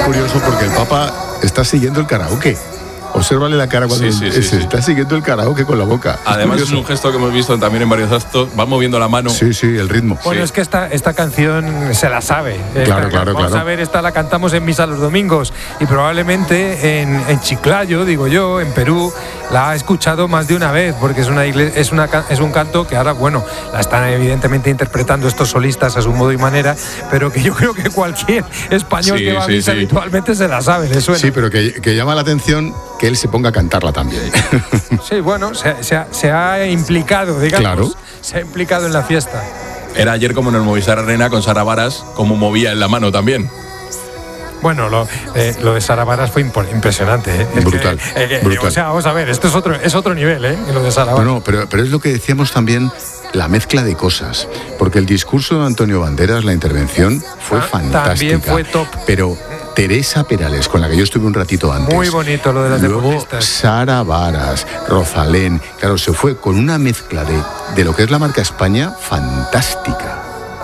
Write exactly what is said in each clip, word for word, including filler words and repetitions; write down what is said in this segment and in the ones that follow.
curioso porque el Papa está siguiendo el karaoke. Obsérvale la cara cuando sí, sí, se sí, está sí. siguiendo el karaoke con la boca. Además es, es un gesto que hemos visto también en varios actos, va moviendo la mano. Sí, sí, el ritmo. Bueno, sí. es que esta, esta canción se la sabe. Claro, esta, claro, vamos claro. a ver, esta la cantamos en misa los domingos y probablemente en, en Chiclayo, digo yo, en Perú, la ha escuchado más de una vez porque es, una iglesia, es, una, es un canto que ahora, bueno, la están evidentemente interpretando estos solistas a su modo y manera, pero que yo creo que cualquier español sí, que va a sí, misa sí. habitualmente se la sabe, le suena. Sí, pero que, que llama la atención que él se ponga a cantarla también. Sí, bueno, se, se, ha, se ha implicado, digamos. Claro. Se ha implicado en la fiesta. Era ayer como en el Movistar Arena con Sara Varas, como movía en la mano también. Bueno, lo, eh, lo de Sara Varas fue impresionante. ¿eh? Brutal, que, eh, que, brutal. O sea, vamos a ver, esto es otro, es otro nivel, ¿eh? Lo de Sara Varas. No, no, pero, pero es lo que decíamos también, la mezcla de cosas. Porque el discurso de Antonio Banderas, la intervención, fue ah, fantástica. También fue top. Pero Teresa Perales, con la que yo estuve un ratito antes. Muy bonito lo de las Luego deportistas. Sara Varas, Rosalén. Claro, se fue con una mezcla de, de lo que es la marca España fantástica.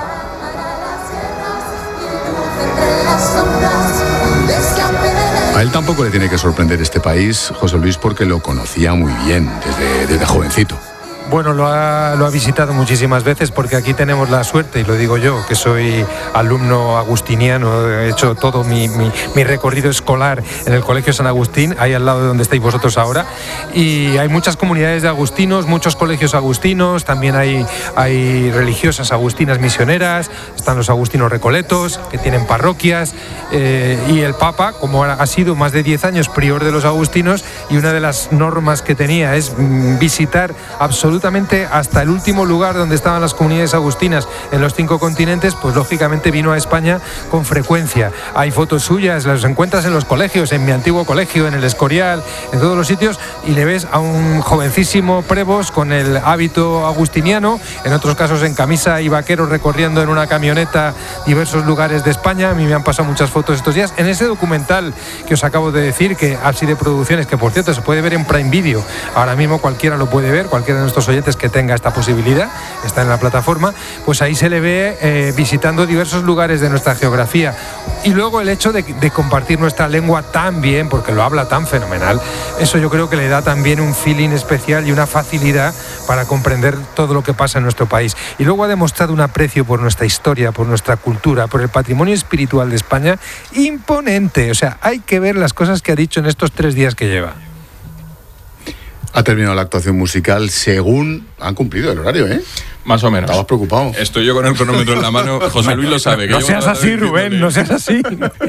A él tampoco le tiene que sorprender este país, José Luis, porque lo conocía muy bien desde, desde jovencito. Bueno, lo ha, lo ha visitado muchísimas veces porque aquí tenemos la suerte, y lo digo yo, que soy alumno agustiniano, he hecho todo mi, mi, mi recorrido escolar en el Colegio San Agustín, ahí al lado de donde estáis vosotros ahora, y hay muchas comunidades de agustinos, muchos colegios agustinos, también hay, hay religiosas agustinas misioneras, están los agustinos recoletos, que tienen parroquias, eh, y el Papa, como ha sido más de diez años prior de los agustinos, y una de las normas que tenía es mm, visitar absolutamente hasta el último lugar donde estaban las comunidades agustinas en los cinco continentes, pues lógicamente vino a España con frecuencia. Hay fotos suyas, las encuentras en los colegios, en mi antiguo colegio, en el Escorial, en todos los sitios, y le ves a un jovencísimo Prevos con el hábito agustiniano, en otros casos en camisa y vaquero, recorriendo en una camioneta diversos lugares de España. A mí me han pasado muchas fotos estos días. En ese documental que os acabo de decir, que Absi de Producciones, que por cierto se puede ver en Prime Video, ahora mismo cualquiera lo puede ver, cualquiera de nuestros oyentes que tenga esta posibilidad, está en la plataforma, pues ahí se le ve eh, visitando diversos lugares de nuestra geografía. Y luego el hecho de, de compartir nuestra lengua tan bien, porque lo habla tan fenomenal, eso yo creo que le da también un feeling especial y una facilidad para comprender todo lo que pasa en nuestro país. Y luego ha demostrado un aprecio por nuestra historia, por nuestra cultura, por el patrimonio espiritual de España imponente. O sea, hay que ver las cosas que ha dicho en estos tres días que lleva. Ha terminado la actuación musical según han cumplido el horario, ¿eh? Más o menos. Estabas preocupado. Estoy yo con el cronómetro en la mano. José Luis lo sabe. Que no seas así, Rubén, no seas así.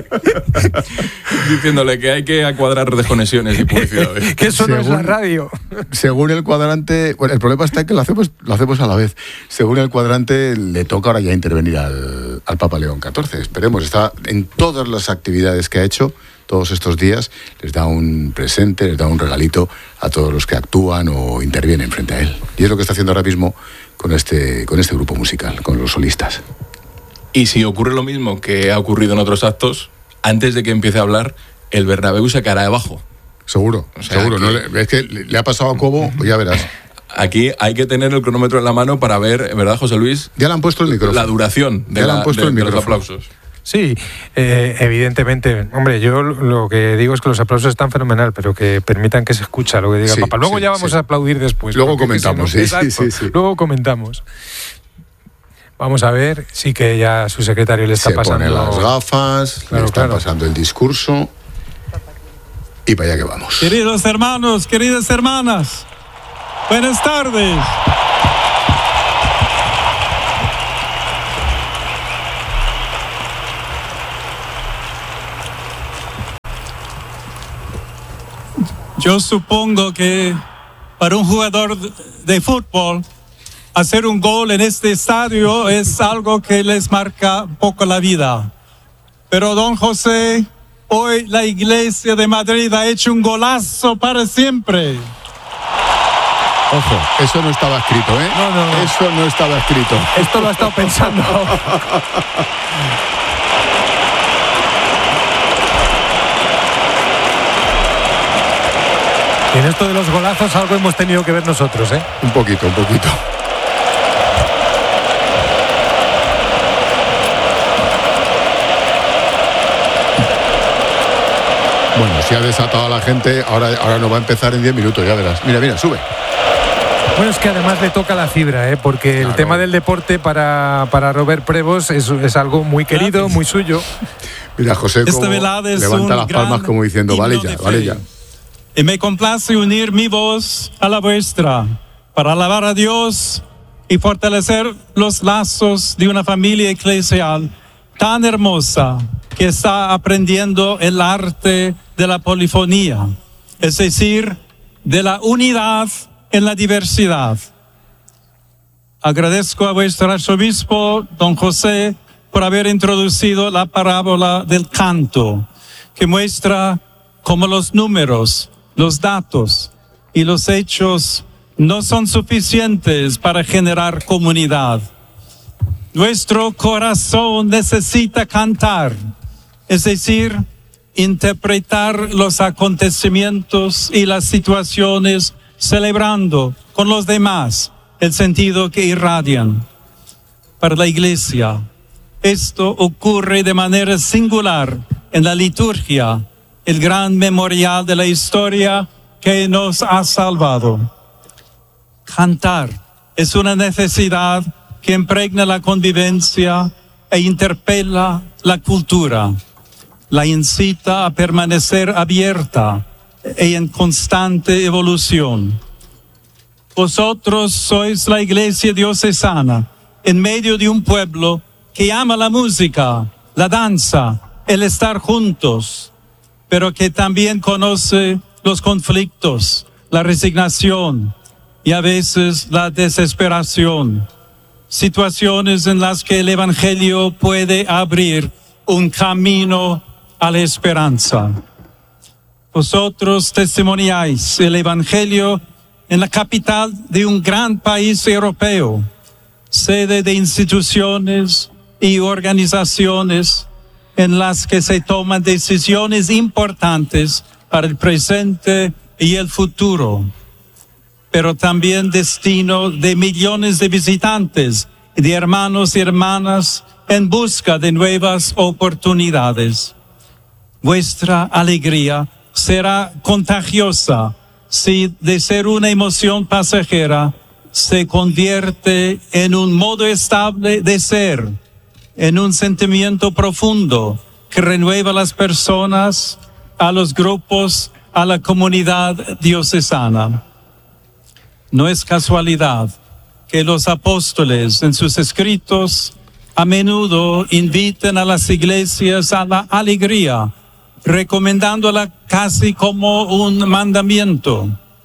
Diciéndole que hay que cuadrar desconexiones y publicidades. Que eso según, no es la radio. Según el cuadrante... Bueno, el problema está en que lo hacemos, lo hacemos a la vez. Según el cuadrante, le toca ahora ya intervenir al, al Papa León catorce. Esperemos. Está en todas las actividades que ha hecho todos estos días, les da un presente, les da un regalito a todos los que actúan o intervienen frente a él. Y es lo que está haciendo ahora mismo con este, con este grupo musical, con los solistas. Y si ocurre lo mismo que ha ocurrido en otros actos, antes de que empiece a hablar, el Bernabéu se caerá abajo. Seguro, o sea, seguro. Que... ¿No? Le, es que le ha pasado a Cobo, pues ya verás. Aquí hay que tener el cronómetro en la mano para ver, ¿verdad, José Luis? Ya le han puesto el micrófono. La duración de, ya la, le han puesto de, el de los micrófono. aplausos. Sí, eh, evidentemente. Hombre, yo lo que digo es que los aplausos están fenomenal, pero que permitan que se escucha lo que diga sí, el Papa. Luego sí, ya vamos sí. a aplaudir después. Luego comentamos, si no, sí, exacto, sí, sí, sí. Luego comentamos. Vamos a ver, sí que ya su secretario le está se pasando... pone las gafas, claro, le está claro. pasando el discurso y para allá que vamos. Queridos hermanos, queridas hermanas, buenas tardes. Yo supongo que para un jugador de fútbol, hacer un gol en este estadio es algo que les marca un poco la vida. Pero don José, hoy la Iglesia de Madrid ha hecho un golazo para siempre. Ojo, eso no estaba escrito, ¿eh? No, no, no. Eso no estaba escrito. Esto lo ha estado pensando. Y en esto de los golazos algo hemos tenido que ver nosotros, ¿eh? Un poquito, un poquito. Bueno, si ha desatado a la gente, ahora, ahora no va a empezar en diez minutos, ya verás. Mira, mira, sube. Bueno, es que además le toca la fibra, ¿eh? Porque claro, el tema del deporte para, para Robert Prevost es, es algo muy querido, muy suyo. Mira, José, como levanta las palmas como diciendo, vale ya, vale ya. Y me complace unir mi voz a la vuestra para alabar a Dios y fortalecer los lazos de una familia eclesial tan hermosa que está aprendiendo el arte de la polifonía, es decir, de la unidad en la diversidad. Agradezco a vuestro arzobispo, don José, por haber introducido la parábola del canto, que muestra cómo los números, los datos y los hechos no son suficientes para generar comunidad. Nuestro corazón necesita cantar, es decir, interpretar los acontecimientos y las situaciones celebrando con los demás el sentido que irradian. Para la Iglesia, esto ocurre de manera singular en la liturgia, el gran memorial de la historia que nos ha salvado. Cantar es una necesidad que impregna la convivencia e interpela la cultura, la incita a permanecer abierta e en constante evolución. Vosotros sois la Iglesia diocesana en medio de un pueblo que ama la música, la danza, el estar juntos, pero que también conoce los conflictos, la resignación y a veces la desesperación. Situaciones en las que el Evangelio puede abrir un camino a la esperanza. Vosotros testimoniáis el Evangelio en la capital de un gran país europeo, sede de instituciones y organizaciones en las que se toman decisiones importantes para el presente y el futuro, pero también destino de millones de visitantes y de hermanos y hermanas en busca de nuevas oportunidades. Vuestra alegría será contagiosa si de ser una emoción pasajera se convierte en un modo estable de ser, en un sentimiento profundo que renueva a las personas, a los grupos, a la comunidad diocesana. No es casualidad que los apóstoles en sus escritos a menudo inviten a las iglesias a la alegría, recomendándola casi como un mandamiento.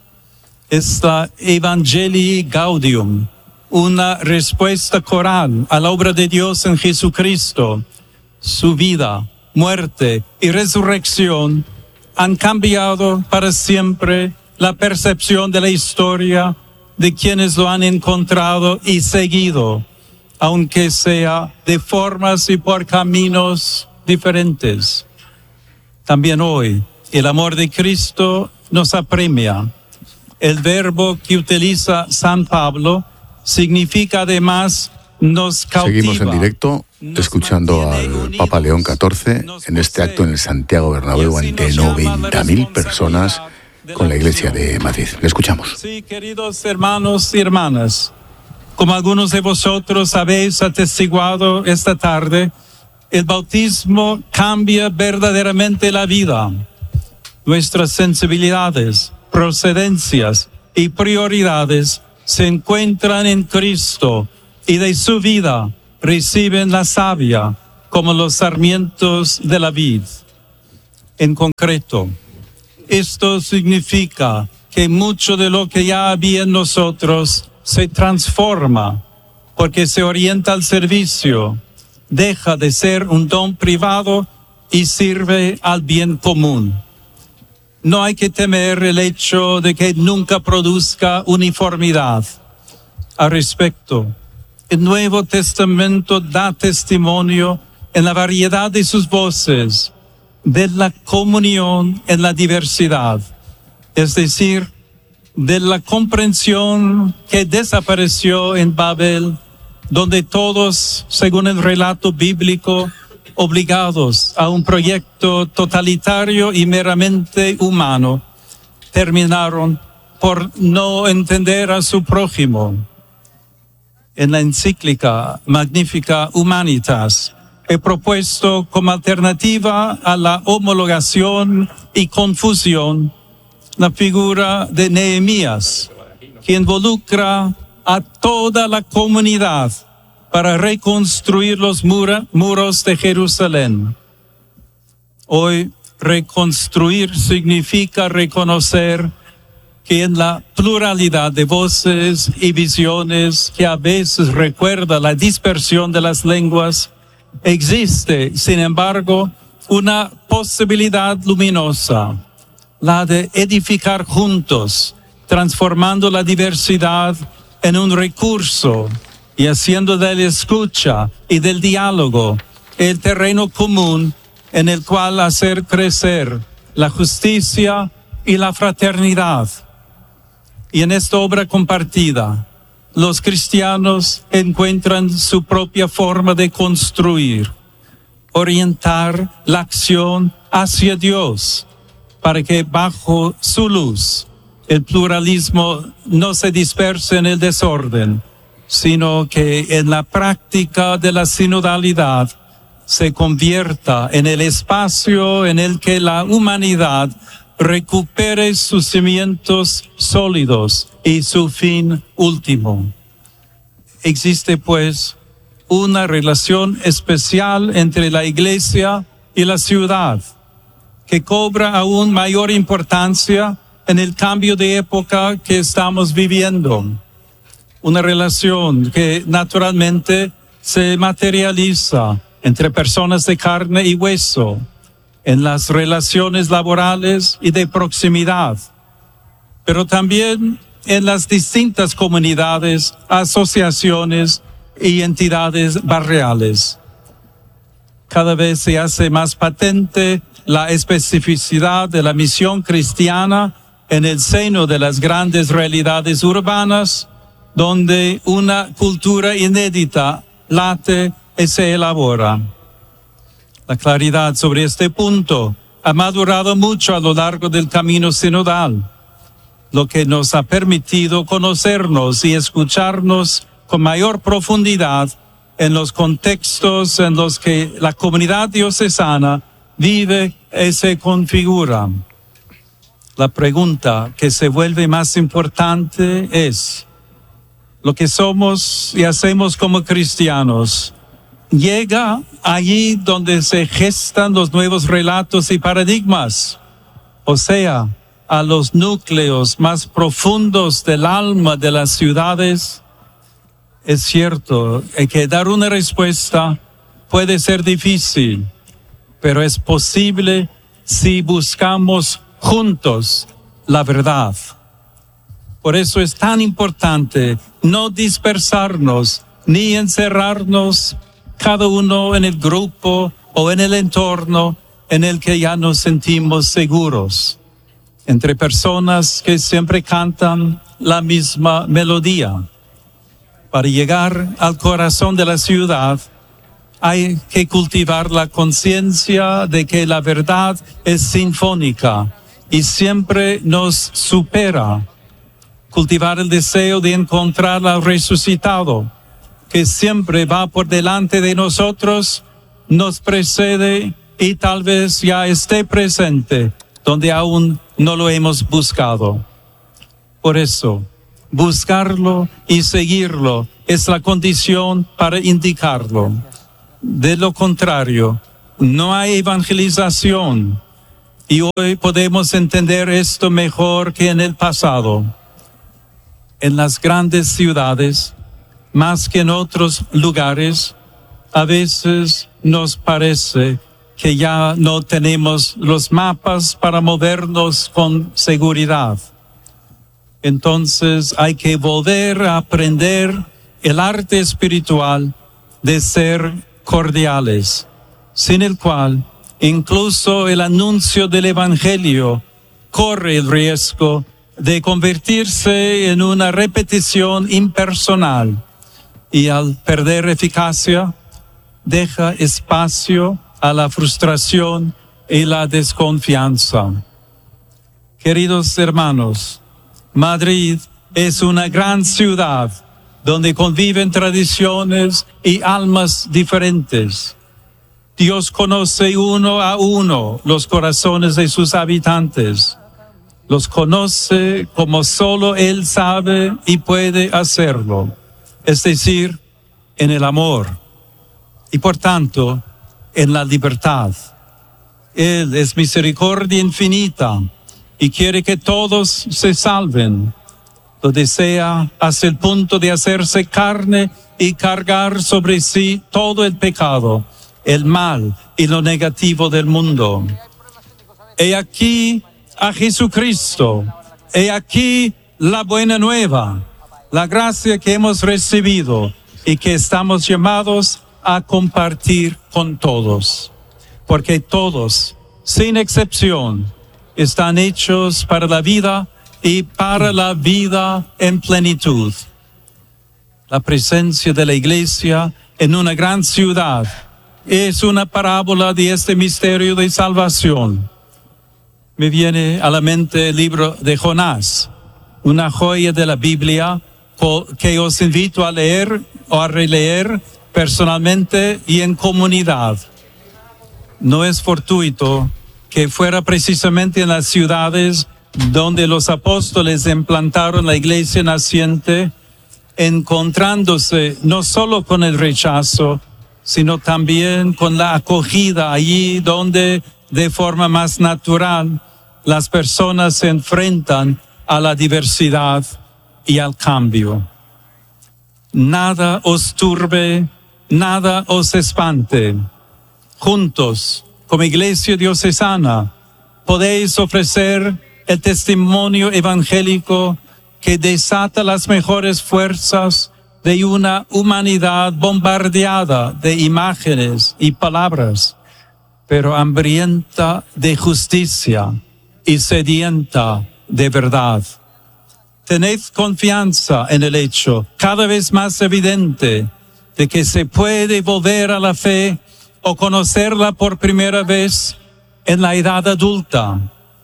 Esta Evangelii Gaudium, una respuesta coral a la obra de Dios en Jesucristo, su vida, muerte y resurrección, han cambiado para siempre la percepción de la historia de quienes lo han encontrado y seguido, aunque sea de formas y por caminos diferentes. También hoy, el amor de Cristo nos apremia. El verbo que utiliza San Pablo significa además nos cautiva. Seguimos en directo escuchando al Papa León catorce en este acto en el Santiago Bernabéu ante noventa mil personas con la Iglesia de Madrid. Le escuchamos. Sí, queridos hermanos y hermanas, como algunos de vosotros habéis atestiguado esta tarde, el bautismo cambia verdaderamente la vida. Nuestras sensibilidades, procedencias y prioridades se encuentran en Cristo y de su vida reciben la savia como los sarmientos de la vid. En concreto, esto significa que mucho de lo que ya había en nosotros se transforma porque se orienta al servicio, deja de ser un don privado y sirve al bien común. No hay que temer el hecho de que nunca produzca uniformidad. Al respecto, el Nuevo Testamento da testimonio en la variedad de sus voces de la comunión en la diversidad, es decir, de la comprensión que desapareció en Babel, donde todos, según el relato bíblico, obligados a un proyecto totalitario y meramente humano, terminaron por no entender a su prójimo. En la encíclica Magnificat Humanitas he propuesto como alternativa a la homologación y confusión la figura de Nehemías, que involucra a toda la comunidad para reconstruir los mura, muros de Jerusalén. Hoy, reconstruir significa reconocer que en la pluralidad de voces y visiones que a veces recuerda la dispersión de las lenguas, existe, sin embargo, una posibilidad luminosa, la de edificar juntos, transformando la diversidad en un recurso y haciendo de la escucha y del diálogo el terreno común en el cual hacer crecer la justicia y la fraternidad. Y en esta obra compartida, los cristianos encuentran su propia forma de construir, orientar la acción hacia Dios, para que bajo su luz el pluralismo no se disperse en el desorden, sino que en la práctica de la sinodalidad se convierta en el espacio en el que la humanidad recupere sus cimientos sólidos y su fin último. Existe, pues, una relación especial entre la Iglesia y la ciudad, que cobra aún mayor importancia en el cambio de época que estamos viviendo. Una relación que naturalmente se materializa entre personas de carne y hueso, en las relaciones laborales y de proximidad, pero también en las distintas comunidades, asociaciones y entidades barriales. Cada vez se hace más patente la especificidad de la misión cristiana en el seno de las grandes realidades urbanas, donde una cultura inédita late y se elabora. La claridad sobre este punto ha madurado mucho a lo largo del camino sinodal, lo que nos ha permitido conocernos y escucharnos con mayor profundidad en los contextos en los que la comunidad diocesana vive y se configura. La pregunta que se vuelve más importante es: ¿lo que somos y hacemos como cristianos llega allí donde se gestan los nuevos relatos y paradigmas? O sea, a los núcleos más profundos del alma de las ciudades. Es cierto que dar una respuesta puede ser difícil, pero es posible si buscamos juntos la verdad. Por eso es tan importante no dispersarnos ni encerrarnos cada uno en el grupo o en el entorno en el que ya nos sentimos seguros, entre personas que siempre cantan la misma melodía. Para llegar al corazón de la ciudad hay que cultivar la conciencia de que la verdad es sinfónica y siempre nos supera. Cultivar el deseo de encontrar al resucitado, que siempre va por delante de nosotros, nos precede y tal vez ya esté presente donde aún no lo hemos buscado. Por eso, buscarlo y seguirlo es la condición para indicarlo. De lo contrario, no hay evangelización, y hoy podemos entender esto mejor que en el pasado. En las grandes ciudades, más que en otros lugares, a veces nos parece que ya no tenemos los mapas para movernos con seguridad. Entonces hay que volver a aprender el arte espiritual de ser cordiales, sin el cual incluso el anuncio del Evangelio corre el riesgo de convertirse en una repetición impersonal y al perder eficacia deja espacio a la frustración y la desconfianza. Queridos hermanos, Madrid es una gran ciudad donde conviven tradiciones y almas diferentes. Dios conoce uno a uno los corazones de sus habitantes. Los conoce como solo Él sabe y puede hacerlo, es decir, en el amor y por tanto en la libertad. Él es misericordia infinita y quiere que todos se salven. Lo desea hasta el punto de hacerse carne y cargar sobre sí todo el pecado, el mal y lo negativo del mundo. He aquí a Jesucristo, he aquí la buena nueva, la gracia que hemos recibido y que estamos llamados a compartir con todos, porque todos, sin excepción, están hechos para la vida y para la vida en plenitud. La presencia de la Iglesia en una gran ciudad es una parábola de este misterio de salvación. Me viene a la mente el libro de Jonás, una joya de la Biblia que os invito a leer o a releer personalmente y en comunidad. No es fortuito que fuera precisamente en las ciudades donde los apóstoles implantaron la iglesia naciente, encontrándose no solo con el rechazo, sino también con la acogida allí donde de forma más natural las personas se enfrentan a la diversidad y al cambio. Nada os turbe, nada os espante. Juntos, como iglesia diocesana, podéis ofrecer el testimonio evangélico que desata las mejores fuerzas de una humanidad bombardeada de imágenes y palabras, pero hambrienta de justicia y sedienta de verdad. Tened confianza en el hecho cada vez más evidente de que se puede volver a la fe o conocerla por primera vez en la edad adulta.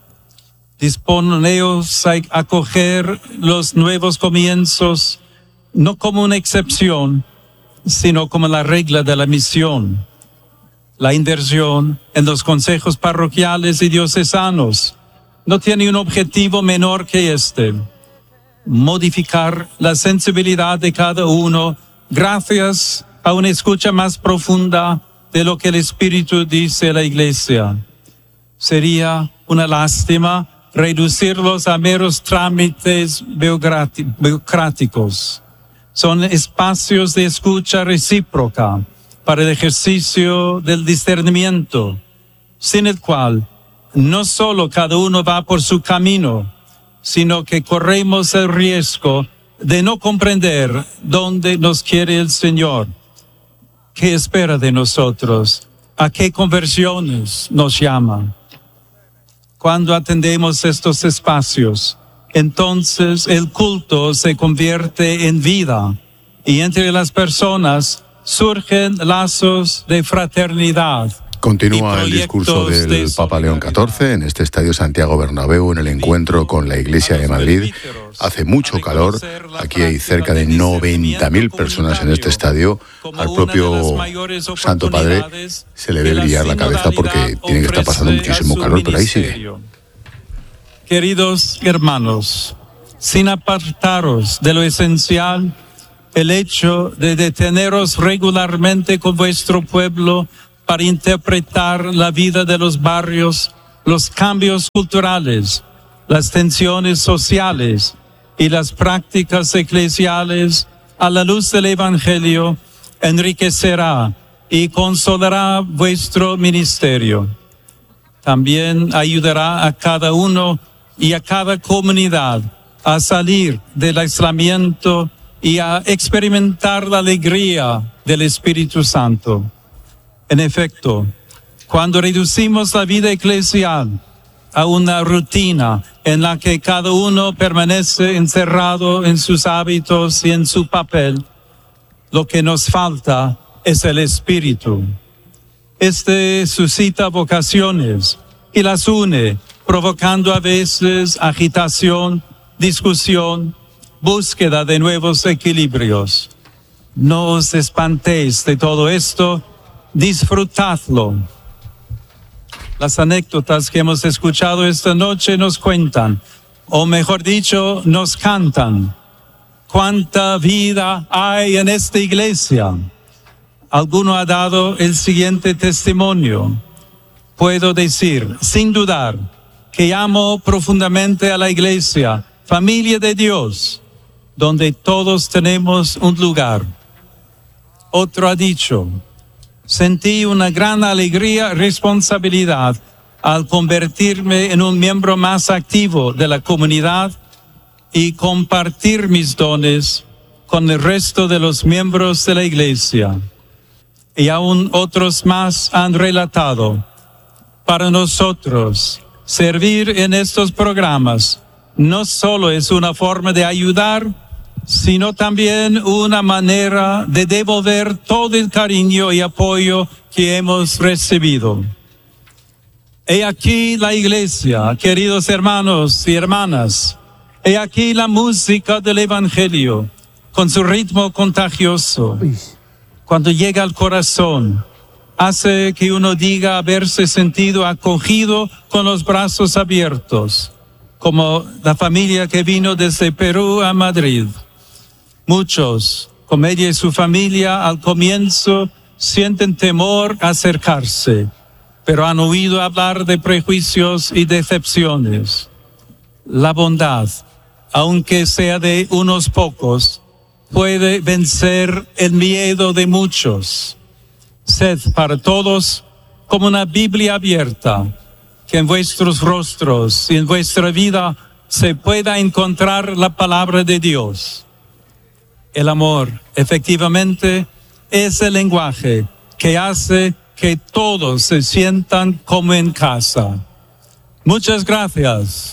Disponeos a acoger los nuevos comienzos no como una excepción, sino como la regla de la misión. La inversión en los consejos parroquiales y diocesanos no tiene un objetivo menor que este: modificar la sensibilidad de cada uno gracias a una escucha más profunda de lo que el Espíritu dice a la Iglesia. Sería una lástima reducirlos a meros trámites burocráticos. Son espacios de escucha recíproca para el ejercicio del discernimiento, sin el cual no solo cada uno va por su camino, sino que corremos el riesgo de no comprender dónde nos quiere el Señor, qué espera de nosotros, a qué conversiones nos llama. Cuando atendemos estos espacios, entonces el culto se convierte en vida y entre las personas surgen lazos de fraternidad. Continúa el discurso del Papa León catorce en este estadio Santiago Bernabéu en el encuentro con la Iglesia de Madrid. Hace mucho calor, aquí hay cerca de noventa mil personas en este estadio. Al propio Santo Padre se le ve brillar la cabeza porque tiene que estar pasando muchísimo calor, pero ahí sigue. Queridos hermanos, sin apartaros de lo esencial, el hecho de deteneros regularmente con vuestro pueblo para interpretar la vida de los barrios, los cambios culturales, las tensiones sociales y las prácticas eclesiales a la luz del Evangelio, enriquecerá y consolará vuestro ministerio. También ayudará a cada uno y a cada comunidad a salir del aislamiento y a experimentar la alegría del Espíritu Santo. En efecto, cuando reducimos la vida eclesial a una rutina en la que cada uno permanece encerrado en sus hábitos y en su papel, lo que nos falta es el Espíritu. Este suscita vocaciones y las une, provocando a veces agitación, discusión, búsqueda de nuevos equilibrios. No os espantéis de todo esto, disfrutadlo. Las anécdotas que hemos escuchado esta noche nos cuentan, o mejor dicho, nos cantan, cuánta vida hay en esta iglesia. Alguno ha dado el siguiente testimonio. Puedo decir, sin dudar, que amo profundamente a la iglesia, familia de Dios, donde todos tenemos un lugar. Otro ha dicho, sentí una gran alegría y responsabilidad al convertirme en un miembro más activo de la comunidad y compartir mis dones con el resto de los miembros de la iglesia. Y aún otros más han relatado, para nosotros, servir en estos programas no solo es una forma de ayudar, sino también una manera de devolver todo el cariño y apoyo que hemos recibido. He aquí la iglesia, queridos hermanos y hermanas. He aquí la música del Evangelio, con su ritmo contagioso. Cuando llega al corazón, hace que uno diga haberse sentido acogido con los brazos abiertos, como la familia que vino desde Perú a Madrid. Muchos, como ella y su familia, al comienzo sienten temor a acercarse, pero han oído hablar de prejuicios y decepciones. La bondad, aunque sea de unos pocos, puede vencer el miedo de muchos. Sed para todos como una Biblia abierta, que en vuestros rostros y en vuestra vida se pueda encontrar la palabra de Dios. El amor, efectivamente, es el lenguaje que hace que todos se sientan como en casa. Muchas gracias.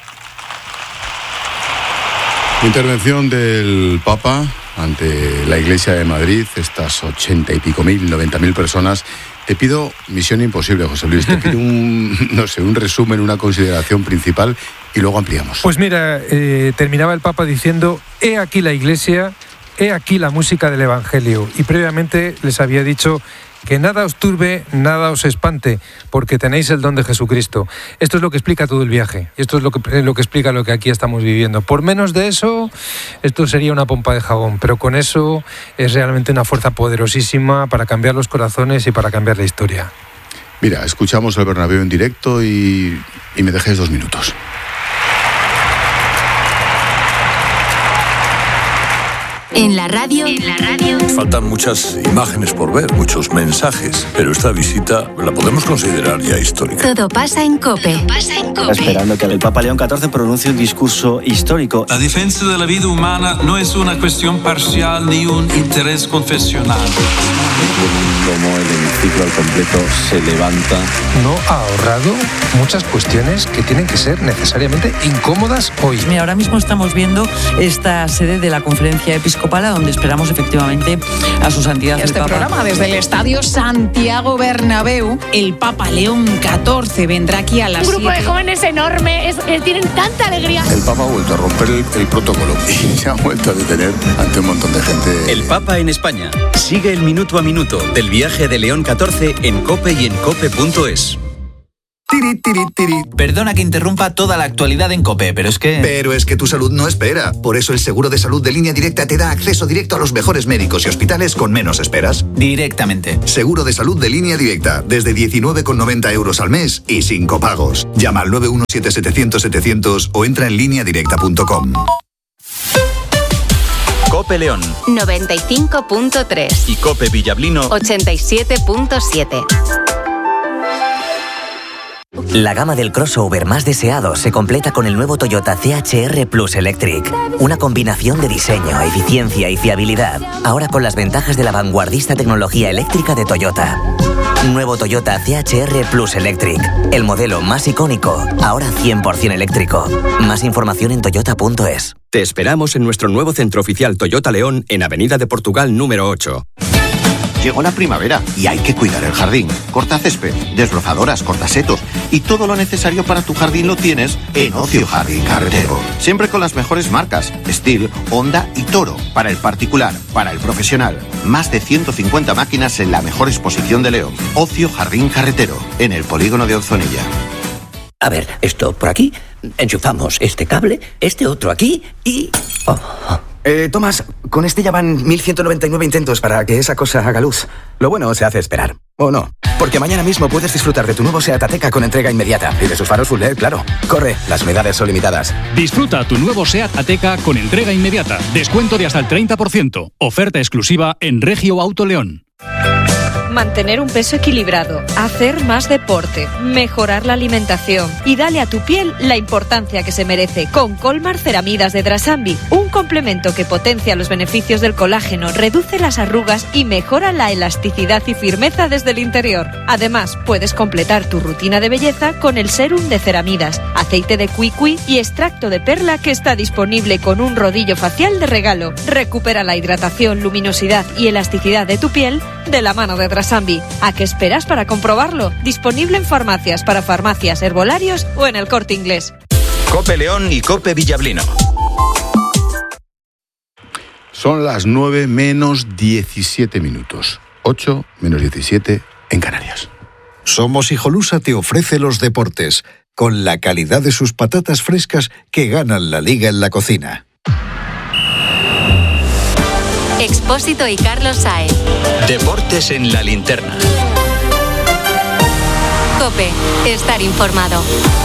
Intervención del Papa ante la Iglesia de Madrid, estas ochenta y pico mil, noventa mil personas. Te pido misión imposible, José Luis. Te pido un, no sé, un resumen, una consideración principal y luego ampliamos. Pues mira, eh, terminaba el Papa diciendo, he aquí la Iglesia, he aquí la música del Evangelio. Y previamente les había dicho que nada os turbe, nada os espante, porque tenéis el don de Jesucristo. Esto es lo que explica todo el viaje. Esto es lo que, lo que explica lo que aquí estamos viviendo. Por menos de eso, esto sería una pompa de jabón, pero con eso es realmente una fuerza poderosísima para cambiar los corazones y para cambiar la historia. Mira, escuchamos el Bernabéu en directo y, y me dejes dos minutos. En la radio, en la radio. Faltan muchas imágenes por ver, muchos mensajes, pero esta visita la podemos considerar ya histórica. Todo pasa en COPE. Todo pasa en COPE. Esperando que el Papa León catorce pronuncie un discurso histórico. La defensa de la vida humana no es una cuestión parcial ni un interés confesional. Como el hemiciclo al completo se levanta. No ha ahorrado muchas cuestiones que tienen que ser necesariamente incómodas hoy. Mira, ahora mismo estamos viendo esta sede de la Conferencia Episcopal, donde esperamos efectivamente a su santidad este el Papa. Programa desde el Estadio Santiago Bernabéu. El Papa León catorce vendrá aquí a las Un grupo siete. de jóvenes enorme, es, es, tienen tanta alegría. El Papa ha vuelto a romper el, el protocolo y se ha vuelto a detener ante un montón de gente. El Papa en España. Sigue el minuto a minuto del viaje de León catorce en COPE y en cope punto es. Tiri, tiri, tiri. Perdona que interrumpa toda la actualidad en COPE, pero es que... Pero es que tu salud no espera. Por eso el seguro de salud de Línea Directa te da acceso directo a los mejores médicos y hospitales con menos esperas. Directamente. Seguro de salud de Línea Directa, desde diecinueve con noventa euros al mes y sin copagos. Llama al nueve uno siete setecientos setecientos o entra en línea directa punto com. COPE León noventa y cinco punto tres y COPE Villablino ochenta y siete punto siete. La gama del crossover más deseado se completa con el nuevo Toyota C H R Plus Electric. Una combinación de diseño, eficiencia y fiabilidad. Ahora con las ventajas de la vanguardista tecnología eléctrica de Toyota. Nuevo Toyota C H R Plus Electric. El modelo más icónico, ahora cien por ciento eléctrico. Más información en toyota punto es. Te esperamos en nuestro nuevo centro oficial Toyota León en Avenida de Portugal número ocho. llegó la primavera y hay que cuidar el jardín. Cortacésped, desbrozadoras, cortasetos y todo lo necesario para tu jardín lo tienes en Ocio Jardín Carretero. Siempre con las mejores marcas, Stihl, Honda y Toro. Para el particular, para el profesional. Más de ciento cincuenta máquinas en la mejor exposición de León. Ocio Jardín Carretero, en el polígono de Onzonilla. A ver, esto por aquí, enchufamos este cable, este otro aquí y... Oh. Eh, Tomás, con este ya van mil ciento noventa y nueve intentos para que esa cosa haga luz. Lo bueno se hace esperar, ¿o no? Porque mañana mismo puedes disfrutar de tu nuevo SEAT Ateca con entrega inmediata. Y de sus faros full L E D, claro. Corre, las unidades son limitadas. Disfruta tu nuevo SEAT Ateca con entrega inmediata. Descuento de hasta el treinta por ciento. Oferta exclusiva en Regio Auto León. Mantener un peso equilibrado, hacer más deporte, mejorar la alimentación y dale a tu piel la importancia que se merece con Colmar Ceramidas de Drasambi, un complemento que potencia los beneficios del colágeno, reduce las arrugas y mejora la elasticidad y firmeza desde el interior. Además, puedes completar tu rutina de belleza con el Serum de Ceramidas, aceite de cuicui y extracto de perla que está disponible con un rodillo facial de regalo. Recupera la hidratación, luminosidad y elasticidad de tu piel de la mano de Drasambi. ¿A qué esperas para comprobarlo? Disponible en farmacias, para farmacias, herbolarios o en el Corte Inglés. Cope León y Cope Villablino. Son las nueve menos diecisiete minutos. ocho menos diecisiete en Canarias. Somos Hijolusa te ofrece los deportes, con la calidad de sus patatas frescas que ganan la liga en la cocina. Expósito y Carlos Saez. Deportes en la linterna. COPE, estar informado.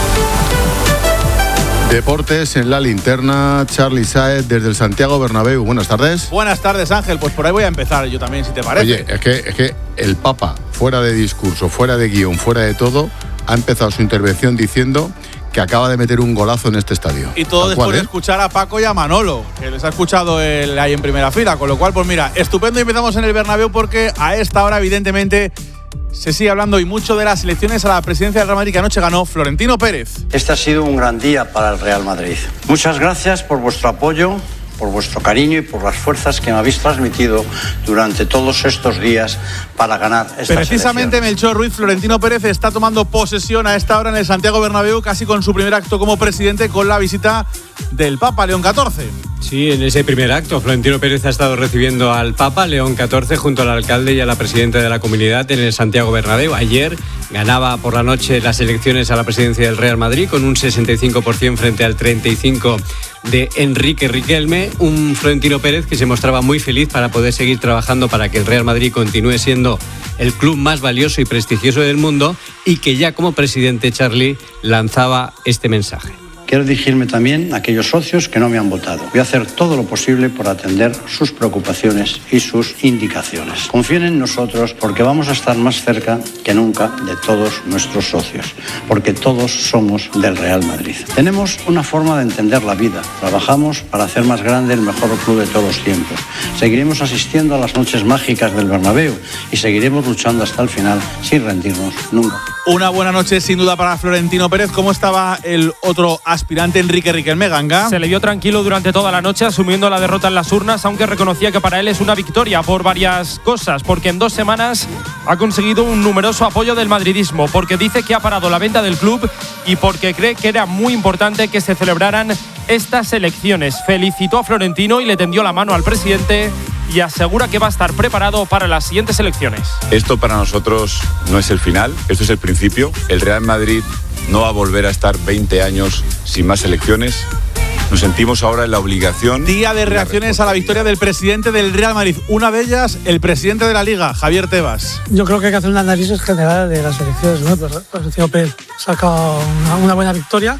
Deportes en la linterna, Charly Saez desde el Santiago Bernabéu. Buenas tardes. Buenas tardes, Ángel. Pues por ahí voy a empezar yo también, si te parece. Oye, es que, es que el Papa, fuera de discurso, fuera de guión, fuera de todo, ha empezado su intervención diciendo que acaba de meter un golazo en este estadio. Y todo Tal después cual, ¿eh? de escuchar a Paco y a Manolo, que les ha escuchado él ahí en primera fila. Con lo cual, pues mira, estupendo. Empezamos en el Bernabéu porque a esta hora, evidentemente, se sigue hablando y mucho de las elecciones a la presidencia del Real Madrid que anoche ganó Florentino Pérez. Este ha sido un gran día para el Real Madrid. Muchas gracias por vuestro apoyo, por vuestro cariño y por las fuerzas que me habéis transmitido durante todos estos días para ganar estas Precisamente elecciones. Melchor Ruiz, Florentino Pérez está tomando posesión a esta hora en el Santiago Bernabéu, casi con su primer acto como presidente, con la visita del Papa León catorce. Sí, en ese primer acto, Florentino Pérez ha estado recibiendo al Papa León catorce junto al alcalde y a la presidenta de la comunidad en el Santiago Bernabéu. Ayer ganaba por la noche las elecciones a la presidencia del Real Madrid con un sesenta y cinco por ciento frente al treinta y cinco por ciento de Enrique Riquelme, un Florentino Pérez que se mostraba muy feliz para poder seguir trabajando para que el Real Madrid continúe siendo el club más valioso y prestigioso del mundo y que ya como presidente, Charly, lanzaba este mensaje. Quiero dirigirme también a aquellos socios que no me han votado. Voy a hacer todo lo posible por atender sus preocupaciones y sus indicaciones. Confíen en nosotros porque vamos a estar más cerca que nunca de todos nuestros socios, porque todos somos del Real Madrid. Tenemos una forma de entender la vida. Trabajamos para hacer más grande el mejor club de todos los tiempos. Seguiremos asistiendo a las noches mágicas del Bernabéu y seguiremos luchando hasta el final sin rendirnos nunca. Una buena noche sin duda para Florentino Pérez. ¿Cómo estaba el otro aspirante, Enrique Riquelme, Ganga? Se le vio tranquilo durante toda la noche, asumiendo la derrota en las urnas, aunque reconocía que para él es una victoria por varias cosas, porque en dos semanas ha conseguido un numeroso apoyo del madridismo, porque dice que ha parado la venta del club y porque cree que era muy importante que se celebraran estas elecciones. Felicitó a Florentino y le tendió la mano al presidente y asegura que va a estar preparado para las siguientes elecciones. Esto para nosotros no es el final, esto es el principio. El Real Madrid no va a volver a estar veinte años sin más elecciones. Nos sentimos ahora en la obligación. Día de reacciones a la victoria del presidente del Real Madrid. Una de ellas, el presidente de la Liga, Javier Tebas. Yo creo que hay que hacer un análisis general de las elecciones, ¿no? Pues, pues el señor Pérez saca una, una buena victoria